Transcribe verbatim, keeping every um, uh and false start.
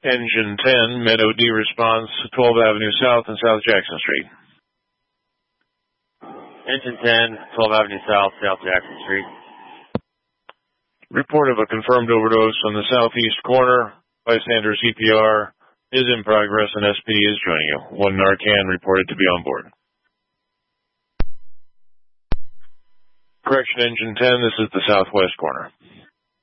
Engine ten, Med-O D response, twelfth Avenue South and South Jackson Street. Engine ten, twelfth Avenue South, South Jackson Street. Report of a confirmed overdose on the southeast corner. Bystander C P R is in progress and S P D is joining you. One Narcan reported to be on board. Correction, Engine ten, this is the southwest corner.